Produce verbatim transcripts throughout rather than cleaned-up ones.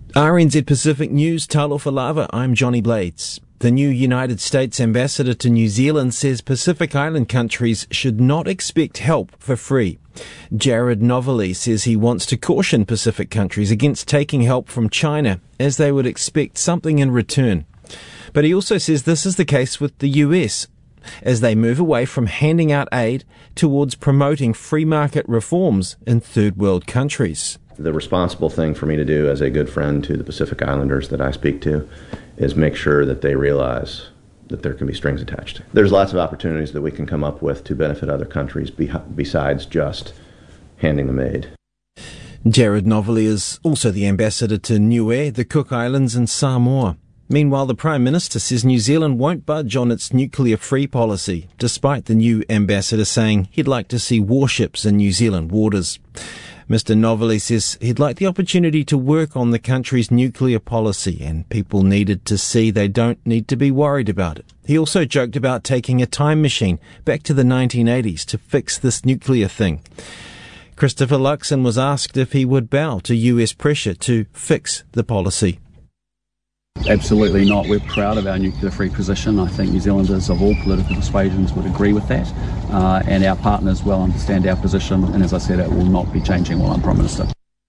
R N Z Pacific News, Talofa Lava, I'm Johnny Blades. The new United States ambassador to New Zealand says Pacific Island countries should not expect help for free. Jared Novalee says he wants to caution Pacific countries against taking help from China, as they would expect something in return. But he also says this is the case with the U S, as they move away from handing out aid towards promoting free market reforms in third world countries. The responsible thing for me to do as a good friend to the Pacific Islanders that I speak to is make sure that they realize that there can be strings attached. There's lots of opportunities that we can come up with to benefit other countries besides just handing them aid. Jared Novalee is also the ambassador to Niue, the Cook Islands and Samoa. Meanwhile, the Prime Minister says New Zealand won't budge on its nuclear-free policy, despite the new ambassador saying he'd like to see warships in New Zealand waters. Mister Novalee says he'd like the opportunity to work on the country's nuclear policy, and people needed to see they don't need to be worried about it. He also joked about taking a time machine back to the nineteen eighties to fix this nuclear thing. Christopher Luxon was asked if he would bow to U S pressure to fix the policy. Absolutely not. We're proud of our nuclear-free position. I think New Zealanders of all political persuasions would agree with that, uh, and our partners well understand our position, and as I said, it will not be changing while I'm Prime Minister.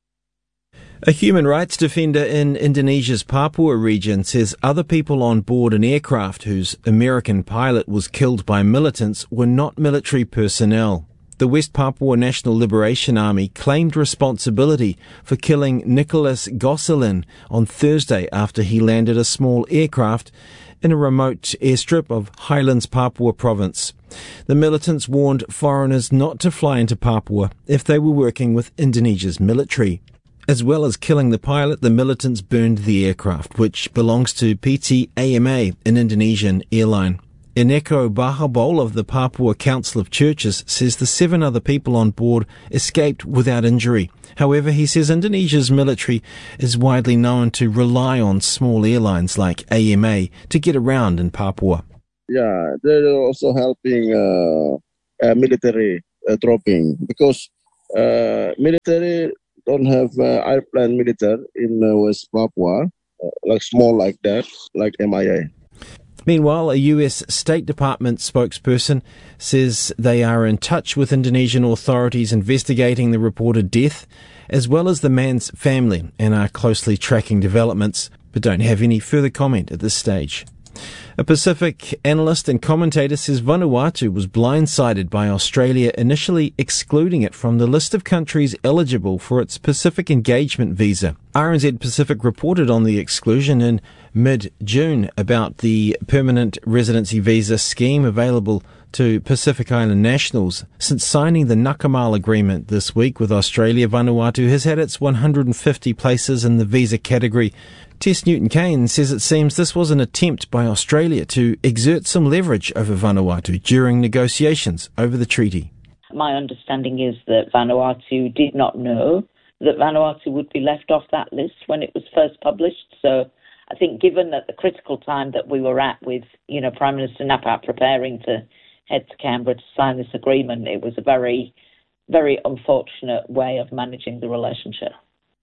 A human rights defender in Indonesia's Papua region says other people on board an aircraft whose American pilot was killed by militants were not military personnel. The West Papua National Liberation Army claimed responsibility for killing Nicholas Gosselin on Thursday after he landed a small aircraft in a remote airstrip of Highlands, Papua province. The militants warned foreigners not to fly into Papua if they were working with Indonesia's military. As well as killing the pilot, the militants burned the aircraft, which belongs to P T A M A, an Indonesian airline. Eneko Bahabol of the Papua Council of Churches says the seven other people on board escaped without injury. However, he says Indonesia's military is widely known to rely on small airlines like A M A to get around in Papua. Yeah, they're also helping uh, uh, military uh, dropping because uh, military don't have uh, airplane military in uh, West Papua, uh, like small like that, like M I A. Meanwhile, a U S State Department spokesperson says they are in touch with Indonesian authorities investigating the reported death, as well as the man's family, and are closely tracking developments, but don't have any further comment at this stage. A Pacific analyst and commentator says Vanuatu was blindsided by Australia initially excluding it from the list of countries eligible for its Pacific Engagement Visa. R N Z Pacific reported on the exclusion in mid-June about the permanent residency visa scheme available to Pacific Island nationals. Since signing the Nakamal agreement this week with Australia, Vanuatu has had its one hundred fifty places in the visa category. Tess Newton-Kane says it seems this was an attempt by Australia to exert some leverage over Vanuatu during negotiations over the treaty. My understanding is that Vanuatu did not know that Vanuatu would be left off that list when it was first published. So I think given that the critical time that we were at with, you know, Prime Minister Napat preparing to head to Canberra to sign this agreement, it was a very, very unfortunate way of managing the relationship.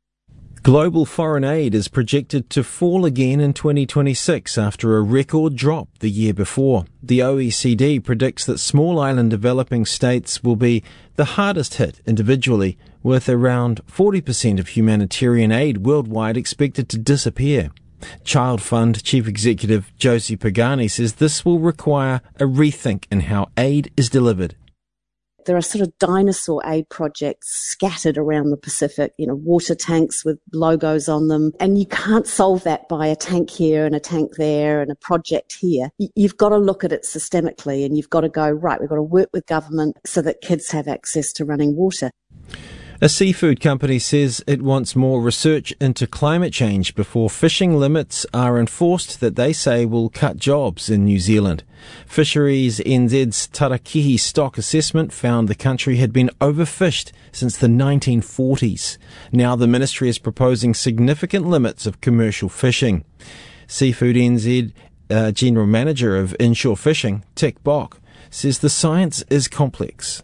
Global foreign aid is projected to fall again in twenty twenty-six after a record drop the year before. The O E C D predicts that small island developing states will be the hardest hit individually, with around forty percent of humanitarian aid worldwide expected to disappear. Child Fund Chief Executive Josie Pagani says this will require a rethink in how aid is delivered. There are sort of dinosaur aid projects scattered around the Pacific, you know, water tanks with logos on them. And you can't solve that by a tank here and a tank there and a project here. You've got to look at it systemically, and you've got to go, right, we've got to work with government so that kids have access to running water. A seafood company says it wants more research into climate change before fishing limits are enforced that they say will cut jobs in New Zealand. Fisheries N Z's Tarakihi stock assessment found the country had been overfished since the nineteen forties. Now the ministry is proposing significant limits of commercial fishing. Seafood N Z uh, General Manager of Inshore Fishing, Tick Bock, says the science is complex.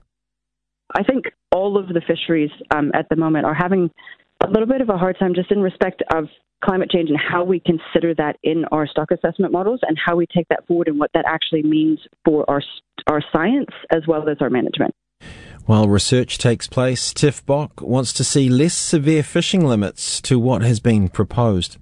I think all of the fisheries um, at the moment are having a little bit of a hard time just in respect of climate change and how we consider that in our stock assessment models and how we take that forward and what that actually means for our our science as well as our management. While research takes place, Tiff Bock wants to see less severe fishing limits to what has been proposed.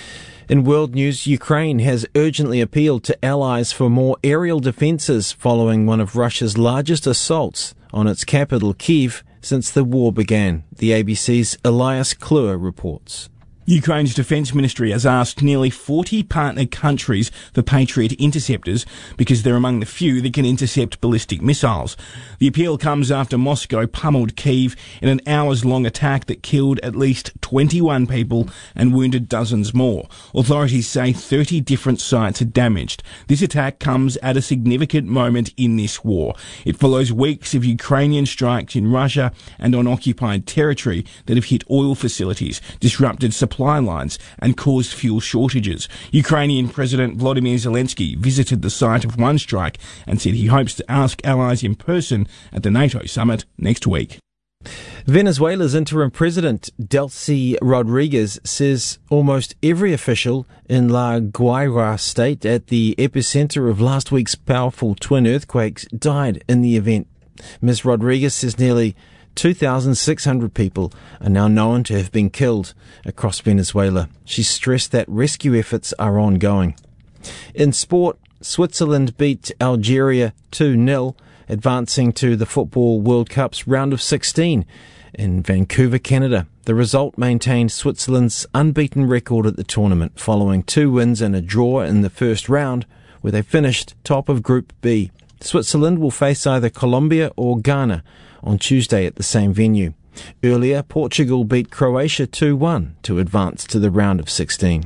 In world news, Ukraine has urgently appealed to allies for more aerial defences following one of Russia's largest assaults on its capital, Kyiv, since the war began. The A B C's Elias Kluwer reports. Ukraine's Defence Ministry has asked nearly forty partner countries for Patriot interceptors because they're among the few that can intercept ballistic missiles. The appeal comes after Moscow pummeled Kyiv in an hours-long attack that killed at least twenty-one people and wounded dozens more. Authorities say thirty different sites are damaged. This attack comes at a significant moment in this war. It follows weeks of Ukrainian strikes in Russia and on occupied territory that have hit oil facilities, disrupted supply supply lines and caused fuel shortages. Ukrainian President Volodymyr Zelensky visited the site of one strike and said he hopes to ask allies in person at the NATO summit next week. Venezuela's interim president, Delcy Rodriguez, says almost every official in La Guaira state at the epicenter of last week's powerful twin earthquakes died in the event. Miz Rodriguez says nearly two thousand six hundred people are now known to have been killed across Venezuela. She stressed that rescue efforts are ongoing. In sport, Switzerland beat Algeria two nil, advancing to the Football World Cup's round of sixteen in Vancouver, Canada. The result maintained Switzerland's unbeaten record at the tournament, following two wins and a draw in the first round, where they finished top of Group B. Switzerland will face either Colombia or Ghana on Tuesday at the same venue. Earlier, Portugal beat Croatia two one to advance to the round of sixteen.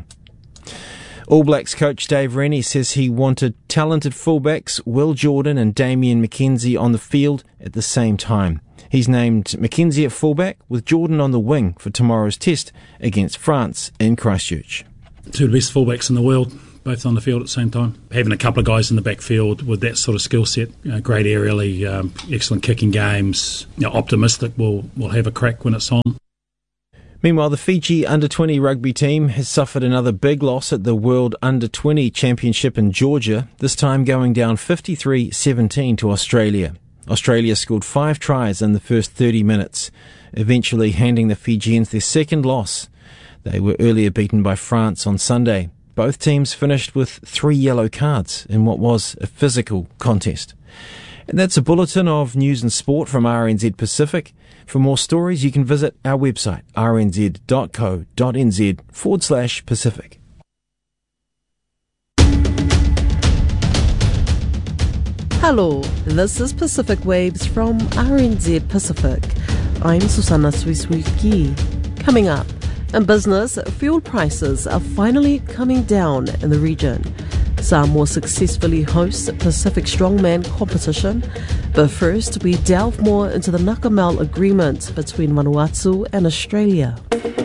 All Blacks coach Dave Rennie says he wanted talented fullbacks Will Jordan and Damian McKenzie on the field at the same time. He's named McKenzie at fullback with Jordan on the wing for tomorrow's test against France in Christchurch. Two of the best fullbacks in the world, both on the field at the same time. Having a couple of guys in the backfield with that sort of skill set, you know, great aerially, um, excellent kicking games, you know, optimistic we'll, we'll have a crack when it's on. Meanwhile, the Fiji under twenty rugby team has suffered another big loss at the World under twenty Championship in Georgia, this time going down fifty-three seventeen to Australia. Australia scored five tries in the first thirty minutes, eventually handing the Fijians their second loss. They were earlier beaten by France on Sunday. Both teams finished with three yellow cards in what was a physical contest. And that's a bulletin of news and sport from R N Z Pacific. For more stories, you can visit our website, rnz.co.nz forward slash Pacific. Hello, this is Pacific Waves from R N Z Pacific. I'm Susanna Swiswiki. Coming up, in business, fuel prices are finally coming down in the region. Samoa successfully hosts Pacific Strongman competition. But first, we delve more into the Nakamel agreement between Vanuatu and Australia.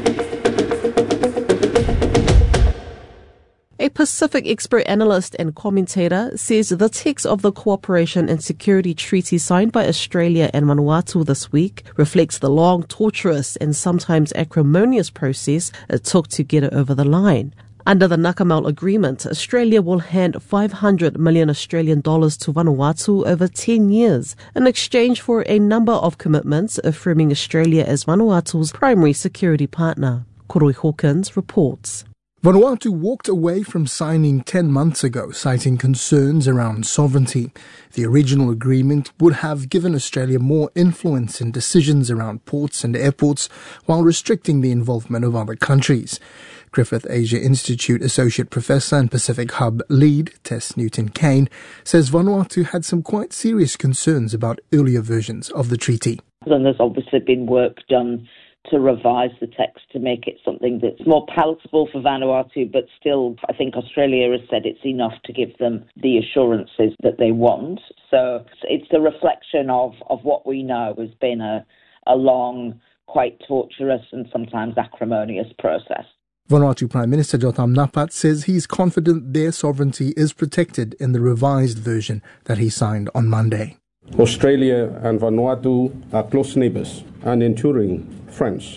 A Pacific expert analyst and commentator says the text of the Cooperation and Security Treaty signed by Australia and Vanuatu this week reflects the long, torturous and sometimes acrimonious process it took to get it over the line. Under the Nakamel Agreement, Australia will hand five hundred million Australian dollars to Vanuatu over ten years in exchange for a number of commitments affirming Australia as Vanuatu's primary security partner. Koroi Hawkins reports. Vanuatu walked away from signing ten months ago, citing concerns around sovereignty. The original agreement would have given Australia more influence in decisions around ports and airports while restricting the involvement of other countries. Griffith Asia Institute Associate Professor and Pacific Hub lead, Tess Newton-Kane, says Vanuatu had some quite serious concerns about earlier versions of the treaty. And there's obviously been work done to revise the text to make it something that's more palatable for Vanuatu, but still, I think Australia has said it's enough to give them the assurances that they want. So it's a reflection of, of what we know has been a, a long, quite torturous and sometimes acrimonious process. Vanuatu Prime Minister Jotam Napat says he's confident their sovereignty is protected in the revised version that he signed on Monday. Australia and Vanuatu are close neighbours and enduring friends.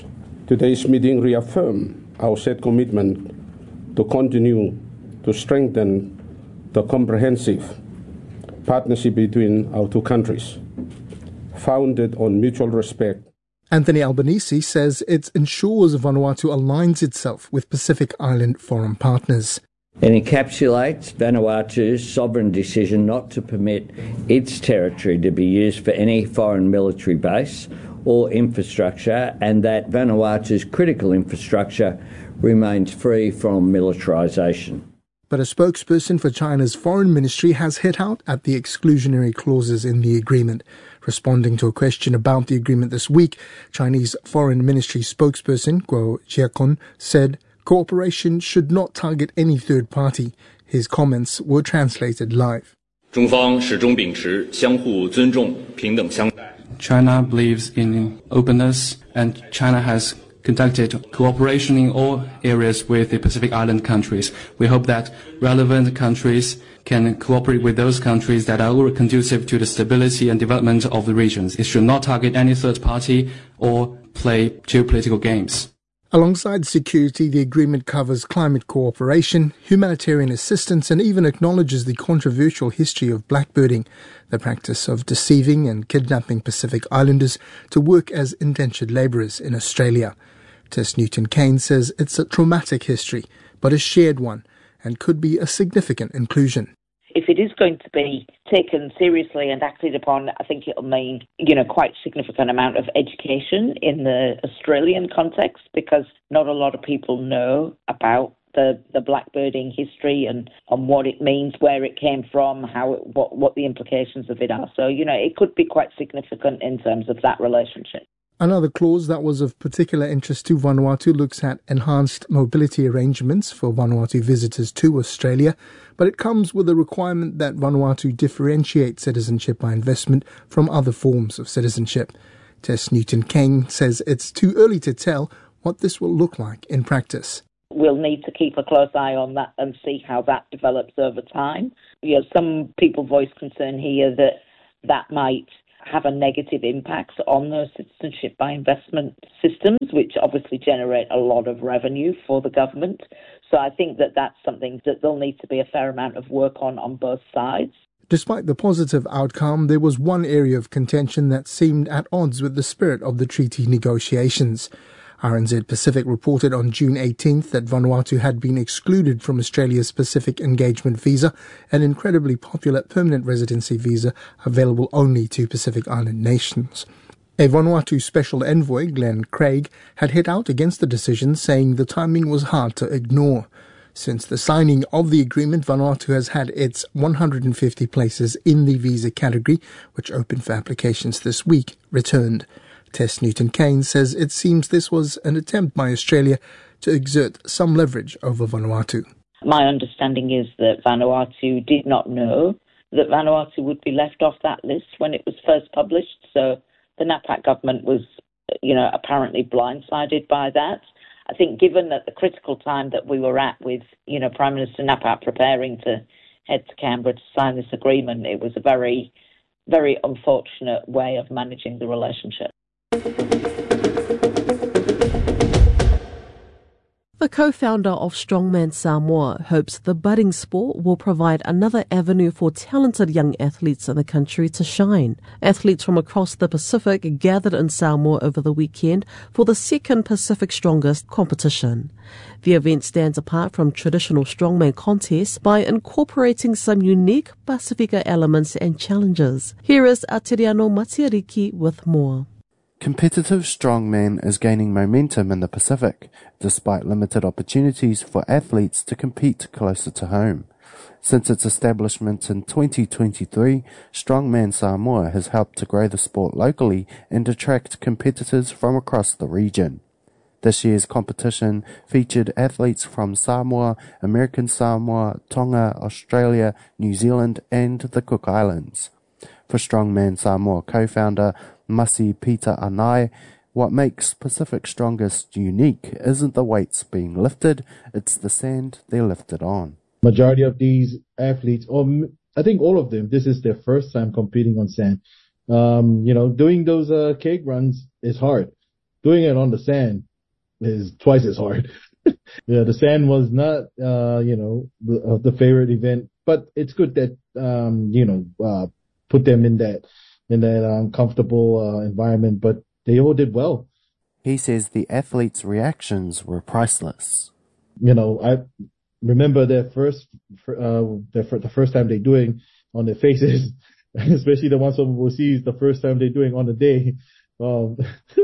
Today's meeting reaffirmed our set commitment to continue to strengthen the comprehensive partnership between our two countries, founded on mutual respect. Anthony Albanese says it ensures Vanuatu aligns itself with Pacific Island foreign partners. It encapsulates Vanuatu's sovereign decision not to permit its territory to be used for any foreign military base or infrastructure, and that Vanuatu's critical infrastructure remains free from militarisation. But a spokesperson for China's foreign ministry has hit out at the exclusionary clauses in the agreement. Responding to a question about the agreement this week, Chinese foreign ministry spokesperson Guo Jiakun said cooperation should not target any third party. His comments were translated live. China believes in openness, and China has conducted cooperation in all areas with the Pacific Island countries. We hope that relevant countries can cooperate with those countries that are conducive to the stability and development of the regions. It should not target any third party or play geopolitical games. Alongside security, the agreement covers climate cooperation, humanitarian assistance, and even acknowledges the controversial history of blackbirding, the practice of deceiving and kidnapping Pacific Islanders to work as indentured labourers in Australia. Tess Newton-Kane says it's a traumatic history, but a shared one, and could be a significant inclusion. If it is going to be taken seriously and acted upon, I think it'll mean, you know, quite significant amount of education in the Australian context, because not a lot of people know about the, the blackbirding history and, and what it means, where it came from, how it, what, what the implications of it are. So, you know, it could be quite significant in terms of that relationship. Another clause that was of particular interest to Vanuatu looks at enhanced mobility arrangements for Vanuatu visitors to Australia, but it comes with a requirement that Vanuatu differentiate citizenship by investment from other forms of citizenship. Tess Newton-Kane says it's too early to tell what this will look like in practice. We'll need to keep a close eye on that and see how that develops over time. You know, some people voice concern here that that might have a negative impact on those citizenship by investment systems, which obviously generate a lot of revenue for the government. So I think that that's something that there'll need to be a fair amount of work on on both sides. Despite the positive outcome, there was one area of contention that seemed at odds with the spirit of the treaty negotiations. R N Z Pacific reported on June eighteenth that Vanuatu had been excluded from Australia's Pacific Engagement Visa, an incredibly popular permanent residency visa available only to Pacific Island nations. A Vanuatu Special Envoy, Glenn Craig, had hit out against the decision, saying the timing was hard to ignore. Since the signing of the agreement, Vanuatu has had its one hundred fifty places in the visa category, which opened for applications this week, returned. Tess Newton-Kane says it seems this was an attempt by Australia to exert some leverage over Vanuatu. My understanding is that Vanuatu did not know that Vanuatu would be left off that list when it was first published. So the NAPAC government was, you know, apparently blindsided by that. I think given that the critical time that we were at with, you know, Prime Minister NAPAC preparing to head to Canberra to sign this agreement, it was a very, very unfortunate way of managing the relationship. The co-founder of Strongman Samoa hopes the budding sport will provide another avenue for talented young athletes in the country to shine. Athletes from across the Pacific gathered in Samoa over the weekend for the second Pacific Strongest competition. The event stands apart from traditional strongman contests by incorporating some unique Pasifika elements and challenges. Here is Atiriano Matiariki with more. Competitive strongman is gaining momentum in the Pacific, despite limited opportunities for athletes to compete closer to home. Since its establishment in twenty twenty-three, Strongman Samoa has helped to grow the sport locally and attract competitors from across the region. This year's competition featured athletes from Samoa, American Samoa, Tonga, Australia, New Zealand and the Cook Islands. For Strongman Samoa co-founder Masi Peter Anai, what makes Pacific Strongest unique isn't the weights being lifted, it's the sand they're lifted on. Majority of these athletes, or I think all of them, this is their first time competing on sand. Um, you know, doing those uh, cake runs is hard. Doing it on the sand is twice as hard. Yeah, the sand was not, uh, you know, the, uh, the favorite event, but it's good that, um, you know, uh, put them in that, in that um, comfortable uh, environment, but they all did well. He says the athletes' reactions were priceless. You know, I remember their first, uh, their, the first time they're doing on their faces, especially the ones from overseas, the first time they're doing on the day. Um,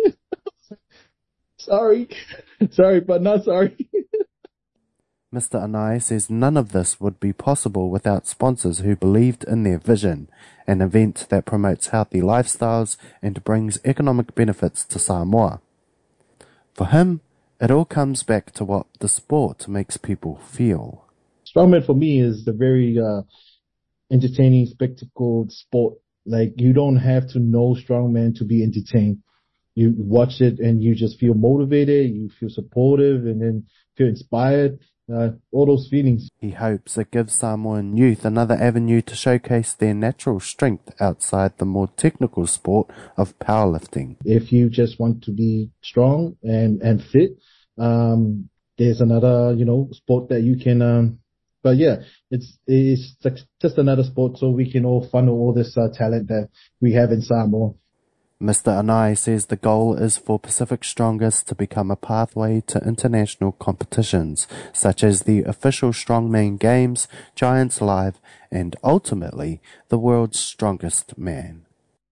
sorry, sorry, but not sorry. Mister Anai says none of this would be possible without sponsors who believed in their vision, an event that promotes healthy lifestyles and brings economic benefits to Samoa. For him, it all comes back to what the sport makes people feel. Strongman for me is a very uh, entertaining, spectacle sport. Like, you don't have to know strongman to be entertained. You watch it and you just feel motivated, you feel supportive, and then feel inspired. Uh, all those feelings. He hopes it gives Samoan youth another avenue to showcase their natural strength outside the more technical sport of powerlifting. If you just want to be strong and, and fit, um, there's another, you know, sport that you can, um, but yeah, it's, it's just another sport so we can all funnel all this uh, talent that we have in Samoa. Mister Anai says the goal is for Pacific Strongest to become a pathway to international competitions, such as the official Strongman Games, Giants Live, and ultimately the world's strongest man.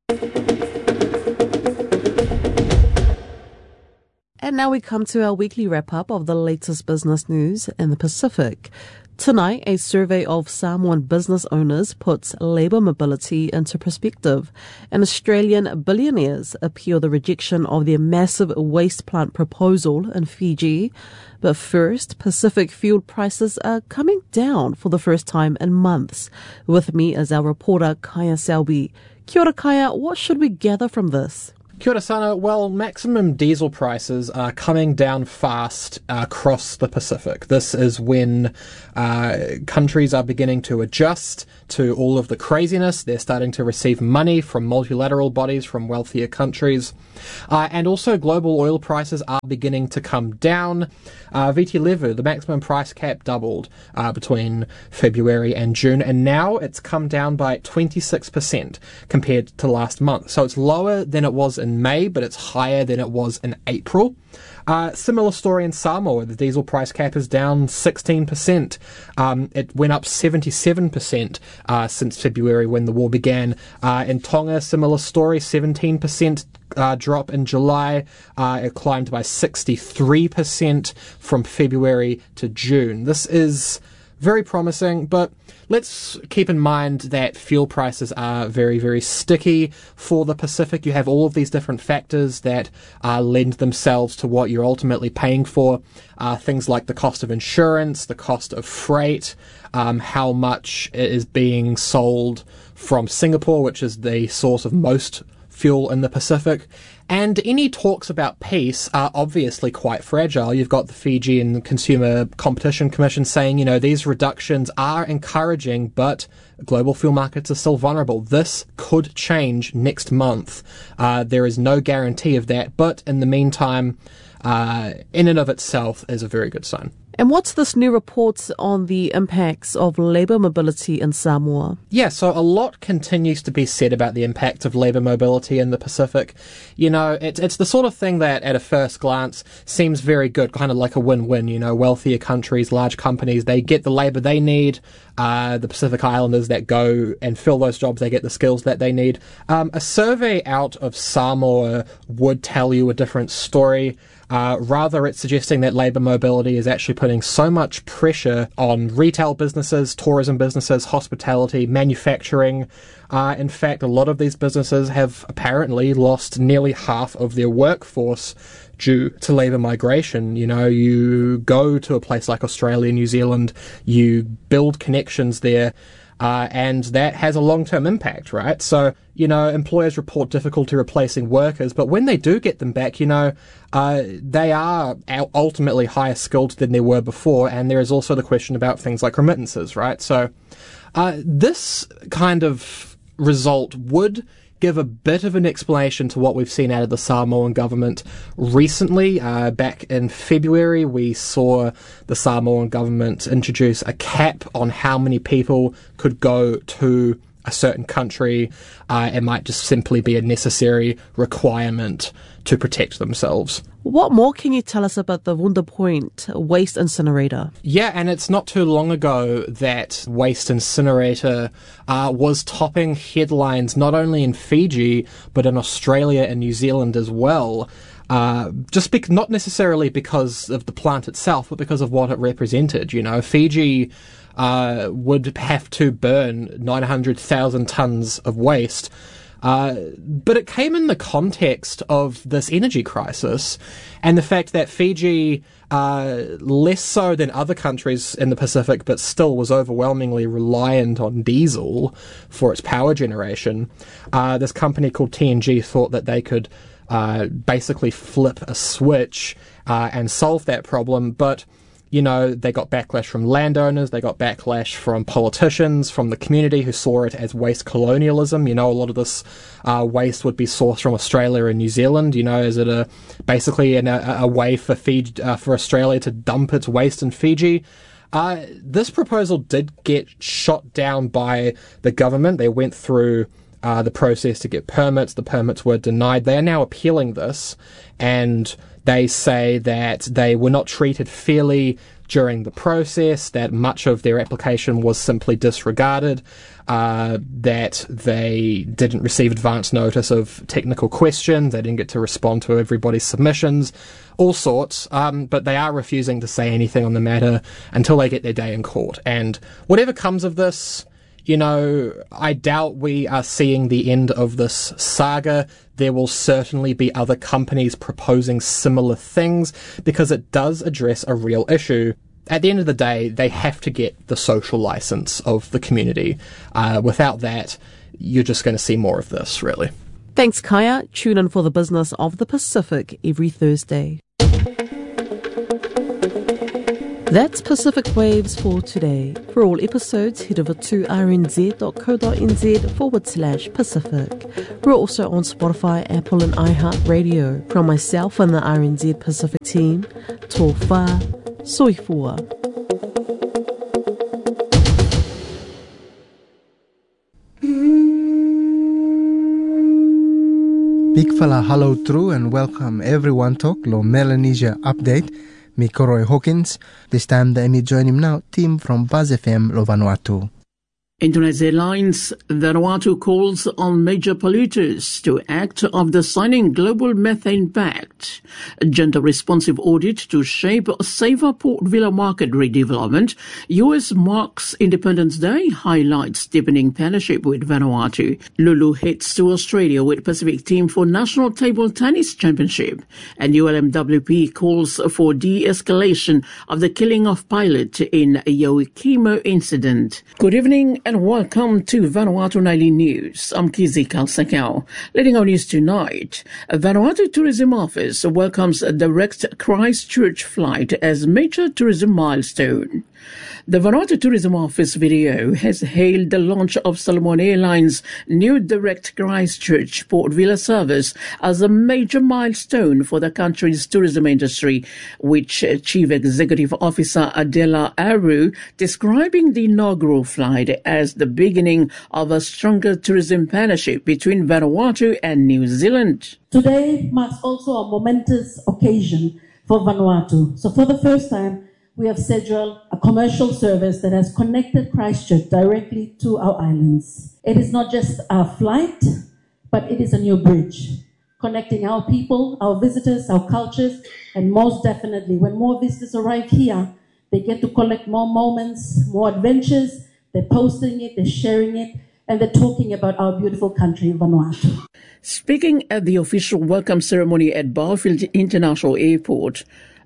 And now we come to our weekly wrap-up of the latest business news in the Pacific. Tonight, a survey of Samoan business owners puts labour mobility into perspective, and Australian billionaires appeal the rejection of their massive waste plant proposal in Fiji. But first, Pacific fuel prices are coming down for the first time in months. With me is our reporter, Kaya Selby. Kia ora, Kaya. What should we gather from this? Kia ora sana. Well, maximum diesel prices are coming down fast uh, across the Pacific. This is when uh, countries are beginning to adjust to all of the craziness. They're starting to receive money from multilateral bodies, from wealthier countries. Uh, and also global oil prices are beginning to come down. Uh, V T Levu, the maximum price cap, doubled uh, between February and June, and now it's come down by twenty-six percent compared to last month. So it's lower than it was in May, but it's higher than it was in April. Uh, similar story in Samoa. The diesel price cap is down sixteen percent. Um, it went up seventy-seven percent uh, since February when the war began. Uh, in Tonga, similar story, seventeen percent uh, drop in July. Uh, it climbed by sixty-three percent from February to June. This is very promising, but let's keep in mind that fuel prices are very, very sticky for the Pacific. You have all of these different factors that uh, lend themselves to what you're ultimately paying for. Uh, things like the cost of insurance, the cost of freight, um, how much it is being sold from Singapore, which is the source of most fuel in the Pacific. And any talks about peace are obviously quite fragile. You've got the Fijian Consumer Competition Commission saying, you know, these reductions are encouraging, but global fuel markets are still vulnerable. This could change next month. Uh, there is no guarantee of that, but in the meantime, uh, in and of itself is a very good sign. And what's this new report on the impacts of labour mobility in Samoa? Yeah, so a lot continues to be said about the impact of labour mobility in the Pacific. You know, it's it's the sort of thing that at a first glance seems very good, kind of like a win-win. You know, wealthier countries, large companies, they get the labour they need. Uh, the Pacific Islanders that go and fill those jobs, they get the skills that they need. Um, a survey out of Samoa would tell you a different story. Uh, rather, it's suggesting that labour mobility is actually putting so much pressure on retail businesses, tourism businesses, hospitality, manufacturing. Uh, in fact, a lot of these businesses have apparently lost nearly half of their workforce due to labour migration. You know, you go to a place like Australia, New Zealand, you build connections there, Uh, and that has a long-term impact, right? So, you know, employers report difficulty replacing workers, but when they do get them back, you know, uh, they are ultimately higher skilled than they were before, and there is also the question about things like remittances, right? So, uh, this kind of result would give a bit of an explanation to what we've seen out of the Samoan government recently. Uh, back in February, we saw the Samoan government introduce a cap on how many people could go to a certain country. Uh, it might just simply be a necessary requirement to protect themselves. What more can you tell us about the Wunderpoint waste incinerator? Yeah, and it's not too long ago that waste incinerator uh, was topping headlines not only in Fiji, but in Australia and New Zealand as well. Uh, just bec- not necessarily because of the plant itself, but because of what it represented. You know, Fiji uh, would have to burn nine hundred thousand tons of waste. Uh, but it came in the context of this energy crisis and the fact that Fiji, uh, less so than other countries in the Pacific, but still was overwhelmingly reliant on diesel for its power generation. Uh, this company called T N G thought that they could uh, basically flip a switch uh, and solve that problem, but you know, they got backlash from landowners, they got backlash from politicians, from the community who saw it as waste colonialism. You know, a lot of this uh, waste would be sourced from Australia and New Zealand. You know, is it a basically an, a, a way for Fiji, uh, for Australia to dump its waste in Fiji? Uh, this proposal did get shot down by the government. They went through uh, the process to get permits. The permits were denied. They are now appealing this, and they say that they were not treated fairly during the process, that much of their application was simply disregarded, uh, that they didn't receive advance notice of technical questions, they didn't get to respond to everybody's submissions, all sorts, um, but they are refusing to say anything on the matter until they get their day in court. And whatever comes of this, you know, I doubt we are seeing the end of this saga. There will certainly be other companies proposing similar things because it does address a real issue. At the end of the day, they have to get the social license of the community. Uh, without that, you're just going to see more of this, really. Thanks, Kaya. Tune in for the business of the Pacific every Thursday. That's Pacific Waves for today. For all episodes, head over to rnz.co.nz forward slash Pacific. We're also on Spotify, Apple and iHeartRadio. From myself and the R N Z Pacific team, tō whā, soifua. Big fella hello true and welcome everyone to Lo Melanesia Update. Me Koroi Hawkins. This time the me join him now, team from Buzz F M Lo Vanuatu. Internet Airlines Vanuatu calls on major polluters to act after signing Global Methane Pact. A gender-responsive audit to shape a safer Port Vila market redevelopment. U S marks Independence Day, highlights deepening partnership with Vanuatu. Lulu heads to Australia with Pacific team for National Table Tennis Championship. And U L M W P calls for de-escalation of the killing of pilot in Yoikimo incident. Good evening and welcome to Vanuatu Nightly News. I'm Kizi Kalsakau. Leading our news tonight, Vanuatu Tourism Office welcomes a direct Christchurch flight as major tourism milestone. The Vanuatu Tourism Office video has hailed the launch of Solomon Airlines' new direct Christchurch Port Vila service as a major milestone for the country's tourism industry, which Chief Executive Officer Adela Aru describing the inaugural flight as the beginning of a stronger tourism partnership between Vanuatu and New Zealand. Today marks also a momentous occasion for Vanuatu. So for the first time, we have scheduled a commercial service that has connected Christchurch directly to our islands. It is not just a flight, but it is a new bridge, connecting our people, our visitors, our cultures, and most definitely, when more visitors arrive here, they get to collect more moments, more adventures. They're posting it, they're sharing it, and they're talking about our beautiful country, Vanuatu. Speaking at the official welcome ceremony at Barfield International Airport,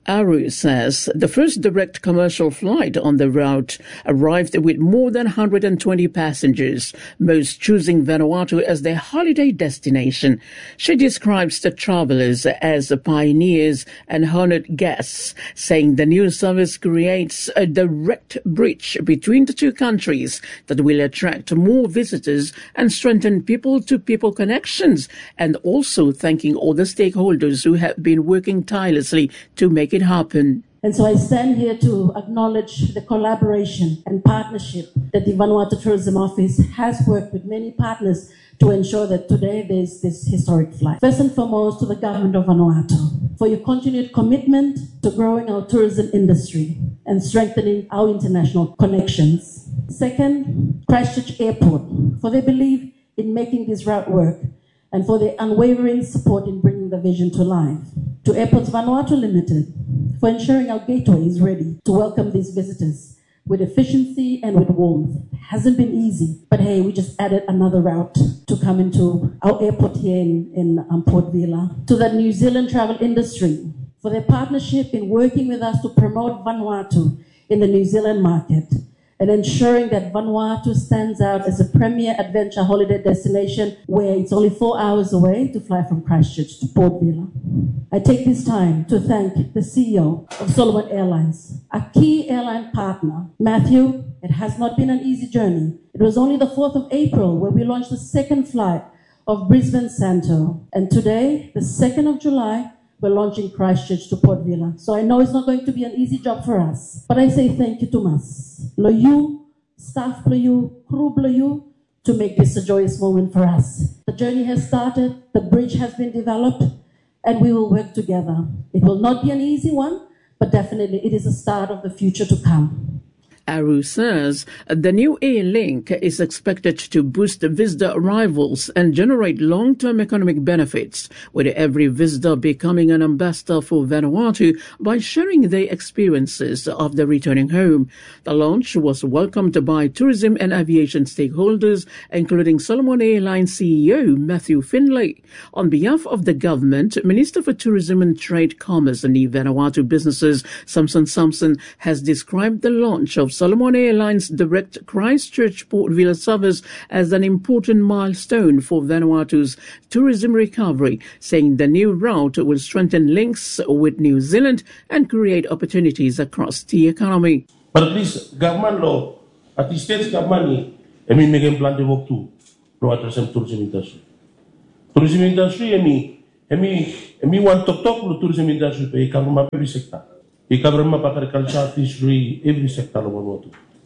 Aru says the first direct commercial flight on the route arrived with more than one hundred twenty passengers, most choosing Vanuatu as their holiday destination. She describes the travellers as pioneers and honoured guests, saying the new service creates a direct bridge between the two countries that will attract more visitors and strengthen people-to-people connections, and also thanking all the stakeholders who have been working tirelessly to make it happen. And so I stand here to acknowledge the collaboration and partnership that the Vanuatu Tourism Office has worked with many partners to ensure that today there's this historic flight. First and foremost, to the government of Vanuatu for your continued commitment to growing our tourism industry and strengthening our international connections. Second, Christchurch Airport for their belief in making this route work and for their unwavering support in bringing the vision to life. To Airports Vanuatu Limited for ensuring our gateway is ready to welcome these visitors with efficiency and with warmth. It hasn't been easy, but hey, we just added another route to come into our airport here in, in um, Port Vila. To the New Zealand travel industry for their partnership in working with us to promote Vanuatu in the New Zealand market and ensuring that Vanuatu stands out as a premier adventure holiday destination where it's only four hours away to fly from Christchurch to Port Vila. I take this time to thank the C E O of Solomon Airlines, a key airline partner. Matthew, it has not been an easy journey. It was only the fourth of April where we launched the second flight of Brisbane Santo. And today, the second of July, we're launching Christchurch to Port Vila. So I know it's not going to be an easy job for us. But I say thank you to Mas, Loyu, staff Loyu, crew Loyu, to make this a joyous moment for us. The journey has started, the bridge has been developed, and we will work together. It will not be an easy one, but definitely it is a start of the future to come. Aru says the new air link is expected to boost visitor arrivals and generate long-term economic benefits, with every visitor becoming an ambassador for Vanuatu by sharing their experiences of the returning home. The launch was welcomed by tourism and aviation stakeholders, including Solomon Airlines C E O Matthew Finlay. On behalf of the government, Minister for Tourism and Trade, Commerce and Vanuatu Businesses, Samson Samson, has described the launch of Solomon Airlines' direct Christchurch Port Vila service as an important milestone for Vanuatu's tourism recovery, saying the new route will strengthen links with New Zealand and create opportunities across the economy. But at least government law, at the state's government, I mean, make plan to work too, to address the tourism industry. Tourism industry, I mean, I mean, I mean, one talk talk to tourism industry, but it cover every sector. It cover agriculture, fishery, every sector of Vanuatu.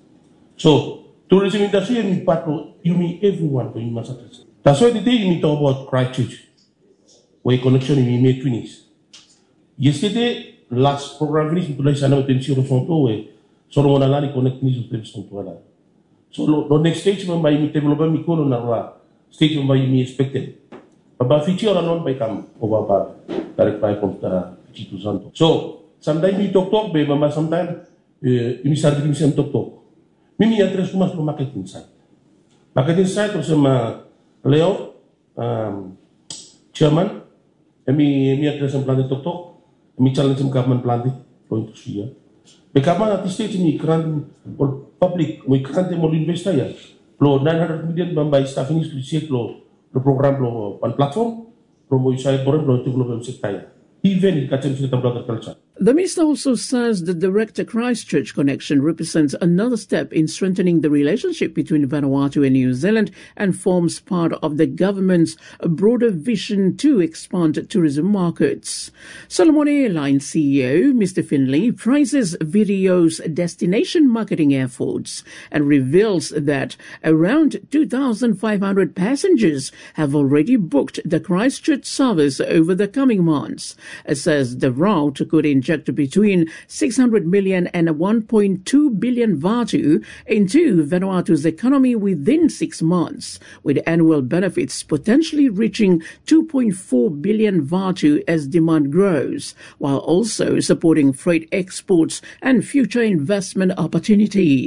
So, tourism industry, I mean, part of, you mean everyone to you must address. That's why today you mean talk about Christchurch, where connection you mean finish. Yesterday, last program finished, today sana attention to Sonto, where Solomon Alani connect needs to Sonto. So, the next stage, when you develop a micro na stage when you expected. But feature or not by come over direct by from the to Santo. So, sometimes you talk talk, baby, but sometimes you start to listen talk talk. Mimi address too much for marketing side. Marketing side was sama Leo, um, chairman. Emi mi address some plan talk talk. Emi challenge some government plan for industry. The government at the stage ni grant or public, we grant more investor ya. Lo nine hundred million bambai staffing is to check lo the program lo on platform. Lo mo isai program lo to global sector. Even in agriculture. The minister also says the direct Christchurch connection represents another step in strengthening the relationship between Vanuatu and New Zealand and forms part of the government's broader vision to expand tourism markets. Solomon Airlines C E O Mister Finlay praises Video's destination marketing efforts and reveals that around two thousand five hundred passengers have already booked the Christchurch service over the coming months. It says the route could inject between six hundred million and one point two billion Vatu into Vanuatu's economy within six months, with annual benefits potentially reaching two point four billion Vatu as demand grows, while also supporting freight exports and future investment opportunities.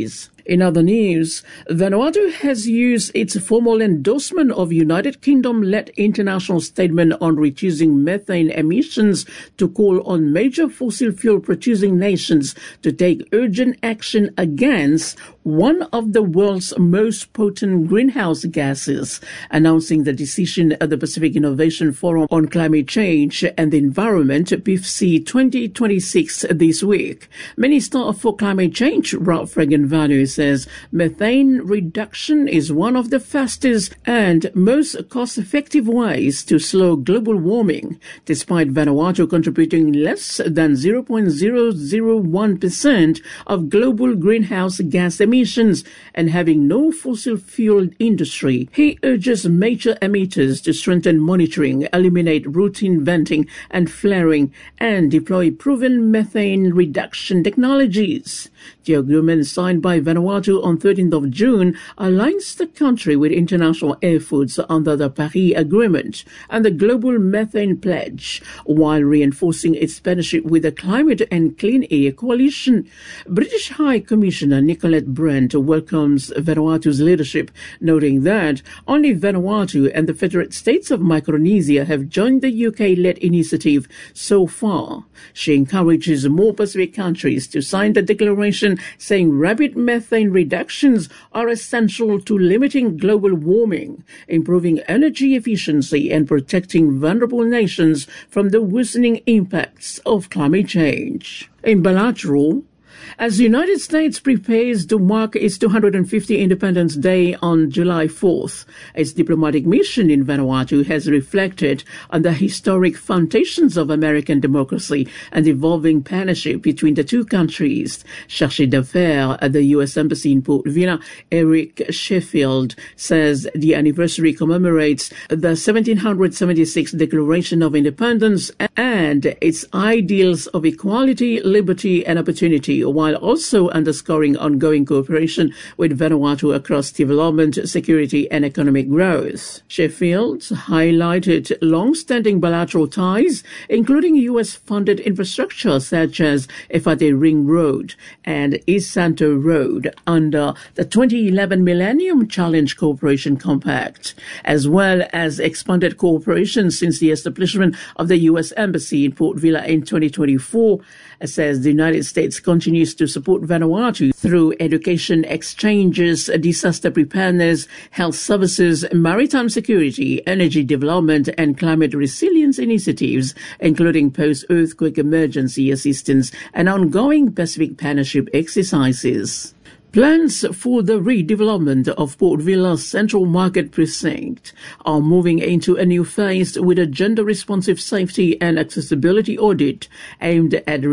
In other news, Vanuatu has used its formal endorsement of United Kingdom-led international statement on reducing methane emissions to call on major fossil fuel-producing nations to take urgent action against one of the world's most potent greenhouse gases, announcing the decision at the Pacific Innovation Forum on Climate Change and the Environment, P I F C twenty twenty-six, this week. Minister for Climate Change, Ralph Regan-Vanu, says methane reduction is one of the fastest and most cost-effective ways to slow global warming, despite Vanuatu contributing less than zero point zero zero one percent of global greenhouse gas emissions and having no fossil fuel industry. He urges major emitters to strengthen monitoring, eliminate routine venting and flaring, and deploy proven methane reduction technologies. The agreement signed by Vanuatu on thirteenth of June aligns the country with international efforts under the Paris Agreement and the Global Methane Pledge, while reinforcing its partnership with the Climate and Clean Air Coalition. British High Commissioner Nicolette Brent welcomes Vanuatu's leadership, noting that only Vanuatu and the Federate States of Micronesia have joined the U K-led initiative so far. She encourages more Pacific countries to sign the declaration, saying rapid methane reductions are essential to limiting global warming, improving energy efficiency, and protecting vulnerable nations from the worsening impacts of climate change. In bilateral, as the United States prepares to mark its two hundred fiftieth Independence Day on July fourth, its diplomatic mission in Vanuatu has reflected on the historic foundations of American democracy and evolving partnership between the two countries. Chargé d'affaires at the U S Embassy in Port Vila, Eric Sheffield, says the anniversary commemorates the seventeen seventy-six Declaration of Independence and its ideals of equality, liberty, and opportunity, while also underscoring ongoing cooperation with Vanuatu across development, security, and economic growth. Sheffield highlighted long-standing bilateral ties, including U S-funded infrastructure such as Efate Ring Road and East Santo Road under the twenty eleven Millennium Challenge Cooperation Compact, as well as expanded cooperation since the establishment of the U S Embassy in Port Vila in twenty twenty-four. Says the United States continues to support Vanuatu through education exchanges, disaster preparedness, health services, maritime security, energy development, and climate resilience initiatives, including post-earthquake emergency assistance and ongoing Pacific Partnership exercises. Plans for the redevelopment of Port Vila's Central Market Precinct are moving into a new phase with a gender-responsive safety and accessibility audit aimed at